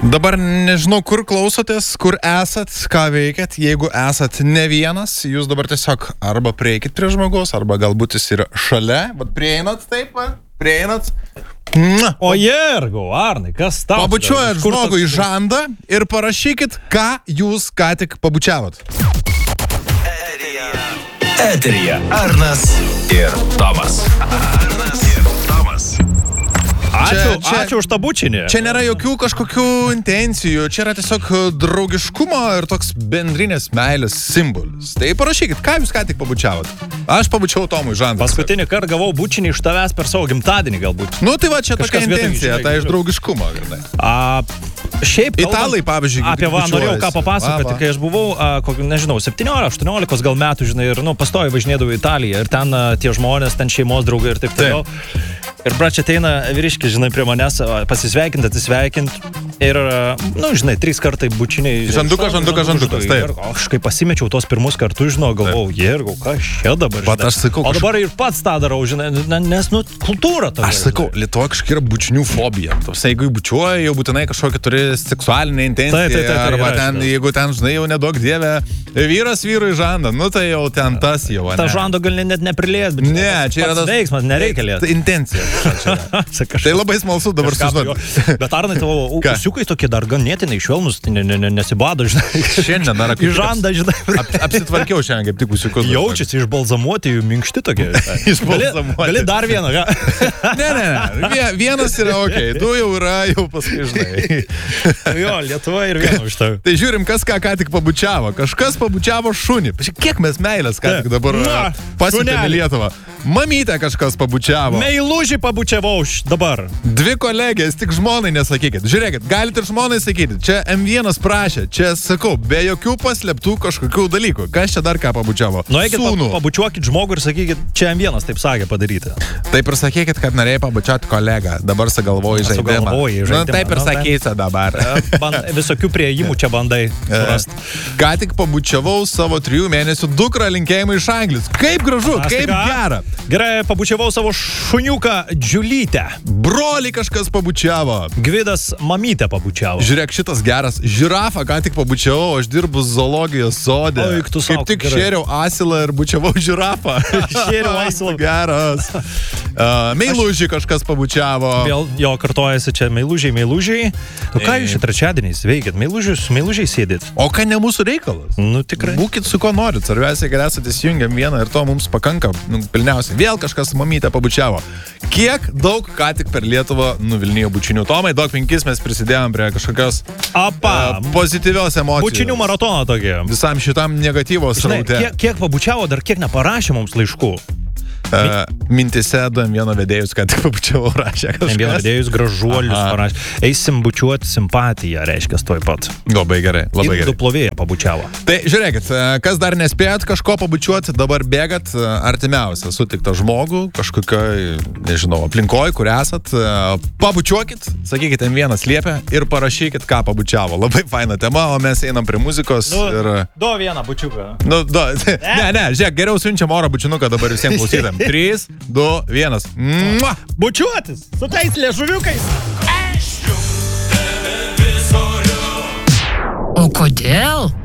Dabar nežinau, kur klausotės, kur esat, ką veikiat. Jeigu esat ne vienas, jūs dabar tiesiog arba prieikit prie žmogaus, arba galbūt jis yra šalia. Bet prieinat taip, prieinat. O jergau, Arnai, kas tau? Pabučiuojat žmogų į žandą ir parašykit, ką jūs ką tik pabučiavot. Eteryje Arnas ir Tomas. Ačiū už tą bučinį. Čia nėra jokių kažkokių intencijų, čia yra tiesiog draugiškumo ir toks bendrinės meilės simbolis. Tai parašykit, ką jūs ką tik pabučiavot. Aš pabučiau Tomui žandą. Paskutinį kartą gavau bučinį iš tavęs per savo gimtadienį galbūt. Nu tai va, čia Kažkas tokia intencija, tai iš draugiškumo. Šiaip Italai, pavyzdžiui, apie norėjau ką papasakoti, kai aš buvau, nežinau, 17-18 gal metų, žinai, ir, pastoviai važinėdavau į Italiją ir ten tie žmonės, ten šeimos draugai ir taip toliau. Ir bračia ateina vyriškis, žinai, prie manęs pasisveikinti, atsisveikinti ir, žinai, 3 kartai bučiniai. Žandukas, taip. Aš kai pasimečiau tos pirmus kartus, žinau, galvau, jergau, kas čia dabar, žinai. Aš sakau, o dabar ir pats tą darau, žinai, nes, kultūra to. Aš sakau, Lietuvoje kažkokia yra bučinių fobija. Jeigu bučiuoji, jau būtinai kažkokia turi seksualinę intenciją. Arba ten, jeigu ten, žinai, jau nedaug dievė, vyras vyrui žanda, tai jau ten tas jau. Ta žando gal net neprilės, bet ne, čia yra tas veiksmas, nereikia lieti. Intencija. Tai labai smalsu dabar sužinoti. Bet Arnai, tavo ūsiukai tokie dar ganėtinai švelnus, nesibado, žinai. Šiandien dar į žandą, žinai. Apsitvarkiau šiandien kaip tik ūsiukus. Jaučiasi išbalzamuoti, minkšti tokie. Išbalzamuoti. Gali dar vieną, ką? Ne. Vienas yra okei, 2 jau yra, jau paskui, žinai. Jo, Lietuva ir viena už tavę. Tai žiūrim, kas ką tik pabučiavo. Kažkas pabučiavo šunį. Kiek mes meilės ką tik dabar pasiuntėme Lietuvą. Mamytę kažkas pabučiavo. Meilužį pabučiavau dabar. 2 kolegės, tik žmonai nesakykit. Žiūrėkit, galite ir žmonai sakyti. Čia M1 prašė, čia sakau, be jokių paslėptų kažkokių dalykų. Kas čia dar ką pabučiavo? Nueikit, pabučiuokit žmogų ir sakykit, čia M1 taip sakė padaryti. Taip ir sakykit, kad norėjai pabučiuoti kolegą. Dabar sugalvoji žaidimą. Taip ir sakysi dabar. Visokių prieimų čia bandai surasti. Ką tik pabučiavau savo 3 mėnesių dukrą, linkėjimai iš Anglijos. Kaip gražu, kaip gera. Gerai, pabučiavau savo šuniuką Džiulytę. Brolį kažkas pabučiavo. Gvidas mamytę pabučiavo. Žiūrėk, šitas geras. Žirafą ką tik pabučiavau, aš dirbu zoologijos sode. Kaip tik šėriau asilą ir bučiavau žirafą. Šėriau asilą. Geras. Meilužį kažkas pabučiavo. Vėl jo kartojasi čia meilužiai. Ką jūs čia trečiadieniais veikit? Meilužiai sėdit. O ką ne mūsų reikalas? Tikrai. Būkit su ko norit. Svarbiausia, kad esate įsijungę vieną ir to mums pakanka. Pilniausiai. Vėl kažkas mamytę pabučiavo. Kiek daug ką tik per Lietuvą nuvilnijo bučinių. Tomai, daug 5 mes prisidėjom prie kažkokios pozityvios emocijos. Bučinių maratono tokie. Visam šitam negatyvos sraute. Kiek pabučiavo, dar kiek neparašė mums laiškų. Mintise M1 vedėjus, kad tik pabučiavau, rašė kažkas. M1 vedėjus gražuolius parašė. Eisim bučiuoti simpatiją, reiškia, toj pat. Labai gerai. Du plovėją pabučiavo. Tai žiūrėkit, kas dar nespėjat kažko pabučiuoti, dabar bėgat artimiausią sutiktą žmogų, kažkokioj, nežinau, aplinkoj, kur esat. Pabučiuokit, sakykit M1 liepia ir parašykit, ką pabučiavo. Labai faina tema, o mes einam prie muzikos. Du vieną bučiuką. Ne, žiūrėk, geriau siunčiam oro bučinuką dabar visiems klausytėm. 3, 2, 1. Bučiuotis su tais liežuviukais. O kodėl?